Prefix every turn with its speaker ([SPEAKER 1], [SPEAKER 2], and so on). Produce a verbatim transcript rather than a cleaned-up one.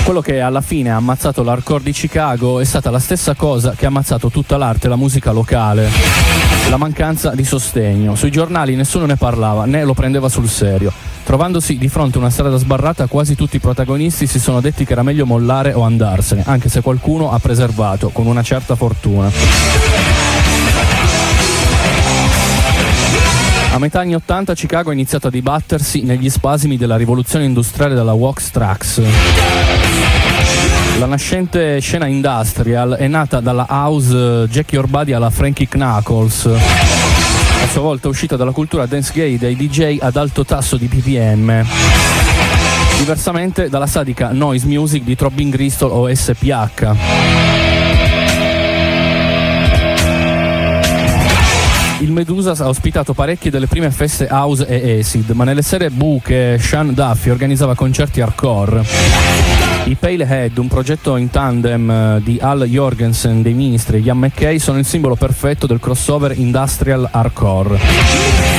[SPEAKER 1] Quello che alla fine ha ammazzato l'hardcore di Chicago è stata la stessa cosa che ha ammazzato tutta l'arte e la musica locale: la mancanza di sostegno. Sui giornali nessuno ne parlava, né lo prendeva sul serio. Trovandosi di fronte a una strada sbarrata, quasi tutti i protagonisti si sono detti che era meglio mollare o andarsene, anche se qualcuno ha preservato, con una certa fortuna. A metà anni ottanta Chicago ha iniziato a dibattersi negli spasimi della rivoluzione industriale della Wax Trax. La nascente scena industrial è nata dalla house Jack Your Body alla Frankie Knuckles, a sua volta uscita dalla cultura dance gay dei D J ad alto tasso di B P M, diversamente dalla sadica noise music di Throbbing Gristle o S P H. Il Medusa ha ospitato parecchie delle prime feste house e acid, ma nelle sere buche Sean Duffy organizzava concerti hardcore. I Palehead, un progetto in tandem di Al Jorgensen dei Ministri e Ian McKay, sono il simbolo perfetto del crossover industrial hardcore.